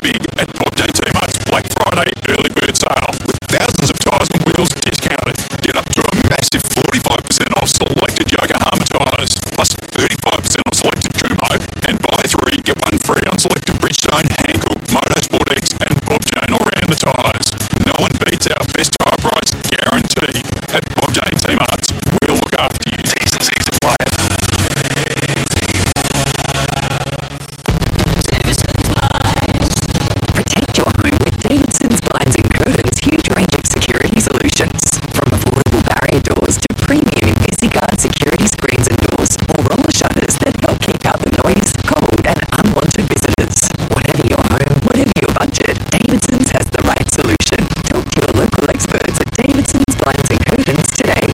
big at Bob JT Mart's Black Friday early bird sale, with thousands of tyres and wheels discounted. Get up to a massive 45% off selected Yokohama tyres, plus 35% off selected Kumho, and buy three, get one free on selected Bridgestone, Hankook, Motorsport X and Bob Jane all-rounder tyres. No one beats our best tyre price guarantee at Bob JT Mart's. We'll look after you. T's and C's apply. Protect your home with Davidson's Blinds and Curtains' huge range of security solutions. From affordable barrier doors to premium InvisiGuard security screens and doors, or roller shutters that help keep out the noise, cold and unwanted visitors. Whatever your home, whatever your budget, Davidson's has the right solution. Talk to your local experts at Davidson's Blinds and Curtains today.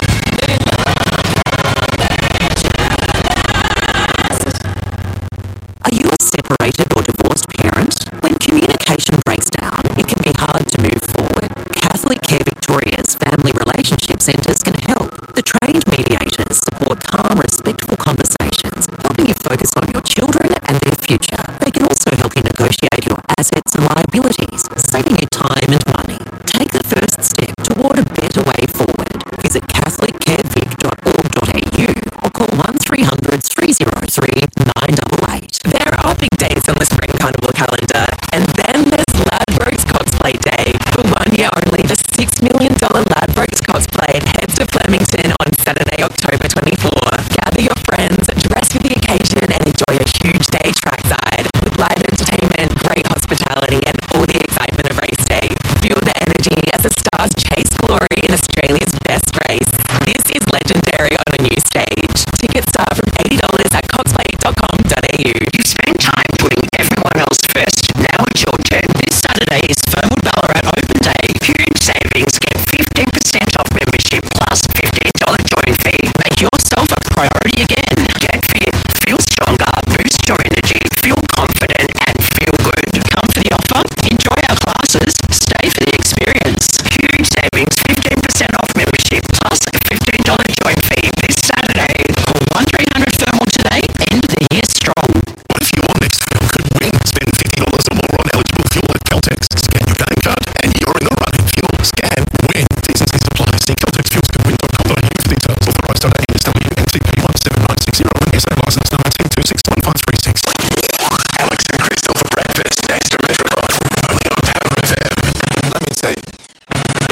Are you a separated or divorced parent? When communication breaks down, it can be hard to move forward. Catholic Care Victoria's Family Relationship Centres can help. The trained mediators support calm, respectful conversations, helping you focus on your children and their future. They can also help you negotiate your assets and liabilities, saving you time and money. Take the first step toward a better way forward. Visit catholiccarevic.org.au or call 1300 303 988. There are big days on the Spring Carnival calendar, and then there's Ladbrokes Cosplay Day. For 1 year only, the $6 million Ladbrokes Cosplay heads to Flemington on Saturday, October 24. Gather your friends, dress for the occasion, and enjoy a huge day trackside with live entertainment, great hospitality, and all the excitement of race day. Feel the energy as the stars chase glory in Australia's best race. This is legendary on a new stage. Tickets start from $80 at cosplay.com.au. You spend time putting everyone else first. Now it's your turn. This Saturday is Fernwood Ballarat Open Day. Huge savings. Get 15% off membership plus $15 join fee. Make yourself a priority again. Get fit, feel stronger, boost your energy, feel confident and feel good. Come for the offer, enjoy our classes, stay for the experience. Huge savings, 15% off membership plus a $15 join fee this Saturday. Call 1300 Fernwood today. End the year strong. What if your next fuel could win? Spend $50 or more on eligible fuel at Caltex. Scan your game card and you're in the running. Fuel, scan, win. T's and C's apply. See caltexfuelscould.win.com.au for details. Authorised under ASW NCP 17960 and SA licence 19261536. Alex and Crystal for breakfast. Thanks to Metro. Only on Power FM. Let me say,